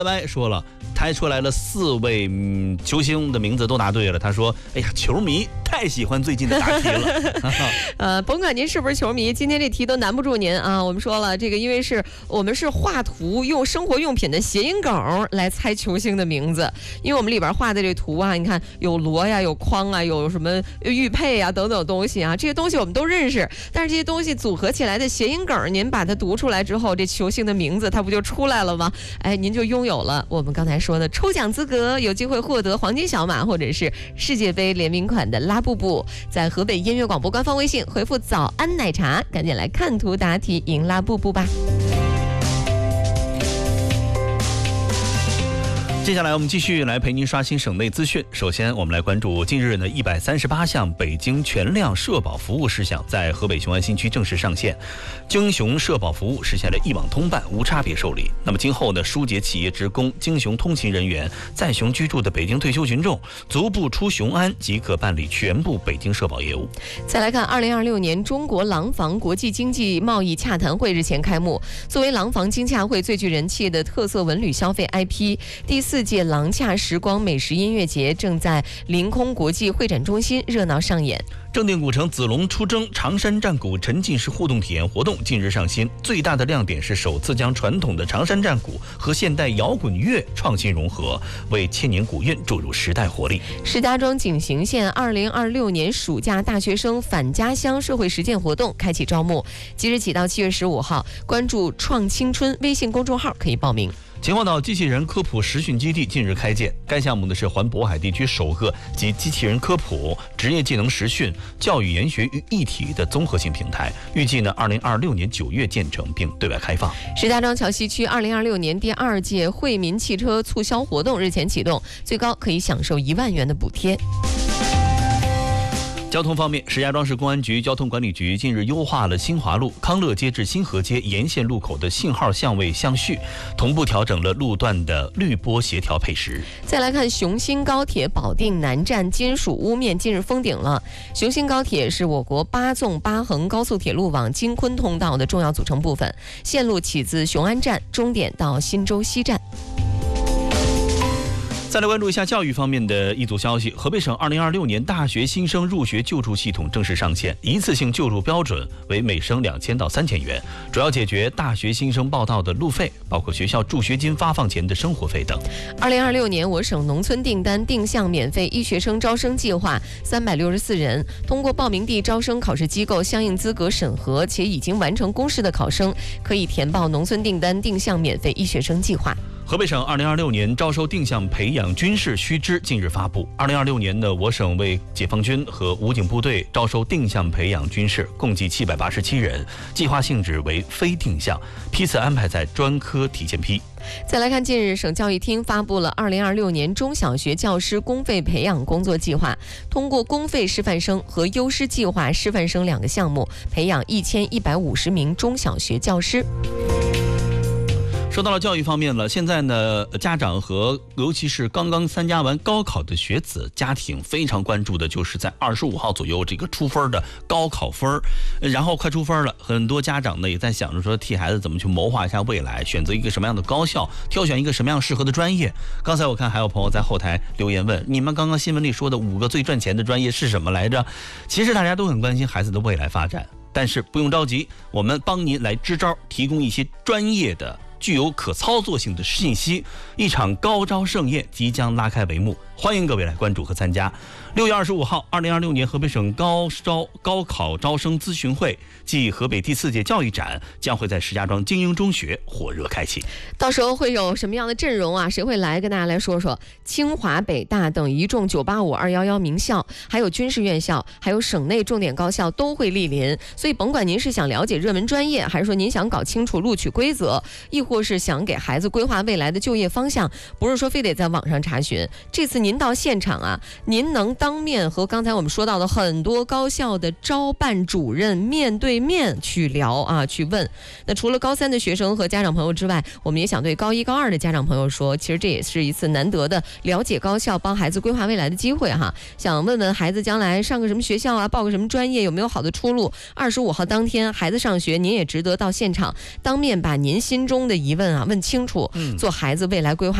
歪说了，抬出来了4位球星的名字都答对了。他说：“哎呀，球迷太喜欢最近的答题了。” 甭管您是不是球迷，今天这题都难不住您啊。我们说了，这个因为我们是画图，用生活用品的谐音梗来猜球星的名字。因为我们里边画的这图啊，你看有锣呀，有筐啊，有什么玉佩啊等等东西啊，这些东西我们都认识。但是这些东西组合起来的谐音梗，您把它读出来之后，这球星的名字它不就出来了吗？哎，您就拥有了我们刚才说的抽奖资格，有机会获得黄金小马或者是世界杯联名款的拉布布。在河北音乐广播官方微信回复早安奶茶，赶紧来看图答题赢拉布布吧。 接下来我们继续来陪您刷新省内资讯。首先我们来关注近日呢138项北京全量社保服务事项在河北雄安新区正式上线，京雄社保服务实现了一网通办、无差别受理。那么今后呢，疏解企业职工、京雄通勤人员在雄居住的北京退休群众足不出雄安即可办理全部北京社保业务。 再来看2026年中国廊坊国际经济贸易洽谈会日前开幕，作为廊坊经洽会最具人气的特色文旅消费 IP， 第4届廊洽时光美食音乐节正在凌空国际会展中心热闹上演。 正定古城子龙出征长山战鼓沉浸式互动体验活动近日上新，最大的亮点是首次将传统的长山战鼓和现代摇滚乐创新融合，为千年古韵注入时代活力。 石家庄景行县2026年暑假大学生返家乡社会实践活动开启招募，即日起到7月15号，关注创青春微信公众号可以报名。 秦皇岛机器人科普实训基地近日开建，该项目呢是环渤海地区首个集机器人科普、职业技能实训、教育研学于一体的综合性平台，预计呢2026年9月建成并对外开放。 石家庄桥西区2026年第2届惠民汽车促销活动日前启动，最高可以享受1万元的补贴。 交通方面，石家庄市公安局交通管理局近日优化了新华路、康乐街至新河街沿线路口的信号相位相序，同步调整了路段的滤波协调配时。 再来看雄新高铁保定南站金属屋面近日封顶了。雄新高铁是我国8纵8横高速铁路网京昆通道的重要组成部分，线路起自雄安站，终点到新洲西站。 再来关注一下教育方面的一组消息。河北省2026年大学新生入学救助系统正式上线，一次性救助标准为每生2000到3000元，主要解决大学新生报到的路费，包括学校助学金发放前的生活费等。 2026年我省农村订单定向免费医学生招生计划364人，通过报名地招生考试机构相应资格审核且已经完成公示的考生，可以填报农村订单定向免费医学生计划。 河北省2026年招收定向培养军事须知近日发布。2026年呢，我省为解放军和武警部队招收定向培养军士，共计787人，计划性质为非定向，批次安排在专科提前批。 再来看，近日省教育厅发布了2026年中小学教师公费培养工作计划，通过公费师范生和优师计划师范生2个项目，培养1150名中小学教师。 说到了教育方面了，现在呢，家长和尤其是刚刚参加完高考的学子家庭非常关注的就是在25号左右这个出分的高考分，然后快出分了，很多家长呢也在想着说替孩子怎么去谋划一下未来，选择一个什么样的高校，挑选一个什么样适合的专业。刚才我看还有朋友在后台留言问，你们刚刚新闻里说的5个最赚钱的专业是什么来着？其实大家都很关心孩子的未来发展，但是不用着急，我们帮您来支招，提供一些专业的具有可操作性的信息。一场高招盛宴即将拉开帷幕，欢迎各位来关注和参加。6月25号，2026年河北省高考招生咨询会暨河北第4届教育展将会在石家庄精英中学火热开启。 到时候会有什么样的阵容啊？谁会来跟大家来说说？清华、北大等一众985、211名校，还有军事院校，还有省内重点高校都会莅临。所以甭管您是想了解热门专业，还是说您想搞清楚录取规则，亦或是想给孩子规划未来的就业方向，不是说非得在网上查询。这次您您到现场啊，您能当面和刚才我们说到的很多高校的招办主任面对面去聊啊，去问。那除了高3的学生和家长朋友之外，我们也想对高1、高2的家长朋友说，其实这也是一次难得的了解高校、帮孩子规划未来的机会哈。想问问孩子将来上个什么学校啊，报个什么专业，有没有好的出路？25号当天孩子上学，您也值得到现场当面把您心中的疑问啊问清楚，做孩子未来规划